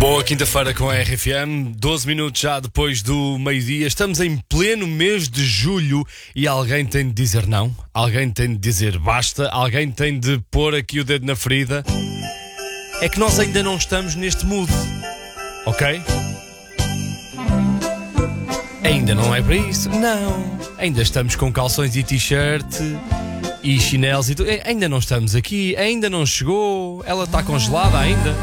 Boa quinta-feira com a RFM, 12 minutos já depois do meio-dia. Estamos em pleno mês de julho e alguém tem de dizer não, alguém tem de dizer basta, alguém tem de pôr aqui o dedo na ferida. É que nós ainda não estamos neste mood, ok? Ainda não é para isso, não. Ainda estamos com calções e t-shirt e chinelos e tudo. Ainda não estamos aqui, ainda não chegou, ela está congelada ainda.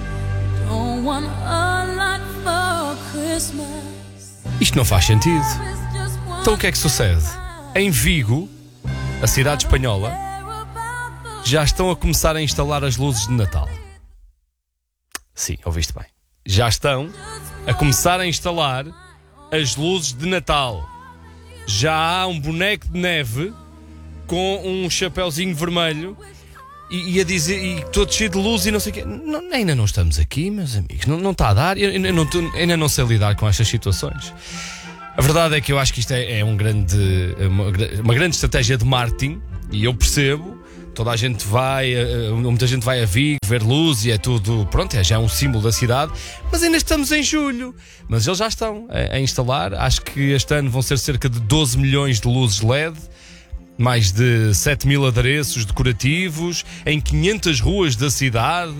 Isto não faz sentido. Então o que é que sucede? Em Vigo, a cidade espanhola, já estão a começar a instalar as luzes de Natal. Sim, ouviste bem. Já estão a começar a instalar as luzes de Natal. Já há um boneco de neve com um chapéuzinho vermelho e a dizer, e todo cheio de luz e não sei o quê. Ainda não estamos aqui, meus amigos. Não está a dar. Eu ainda não sei lidar com estas situações. A verdade é que eu acho que isto é uma grande estratégia de marketing. E eu percebo. Muita gente vai a Vigo ver luz e é tudo, pronto, já é um símbolo da cidade. Mas ainda estamos em julho. Mas eles já estão a instalar. Acho que este ano vão ser cerca de 12 milhões de luzes LED. Mais de 7.000 adereços decorativos em 500 ruas da cidade,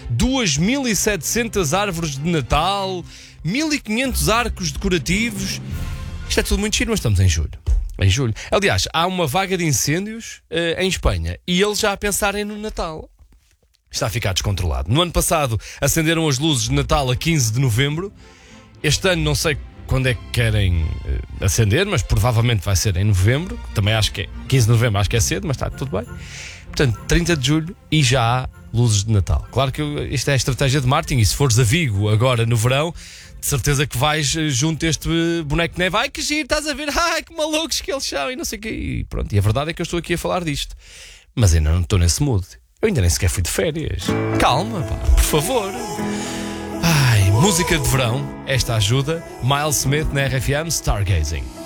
2.700 árvores de Natal, 1.500 arcos decorativos. Isto é tudo muito giro, mas estamos em julho. Em julho. Aliás, há uma vaga de incêndios em Espanha e eles já a pensarem no Natal. Está a ficar descontrolado. No ano passado acenderam as luzes de Natal a 15 de novembro. Este ano não sei quando é que querem acender, mas provavelmente vai ser em novembro. Também acho que é 15 de novembro, acho que é cedo, mas está tudo bem. Portanto, 30 de julho e já há luzes de Natal. Claro que isto é a estratégia de marketing. E se fores a Vigo agora no verão, de certeza que vais junto a este boneco de neve. Ai que giro, estás a ver? Ai que malucos que eles são e não sei o quê. E pronto, e a verdade é que eu estou aqui a falar disto. Mas ainda não estou nesse mood. Eu ainda nem sequer fui de férias. Calma, pá, por favor. Música de verão, esta ajuda. Miles Smith na RFM, Stargazing.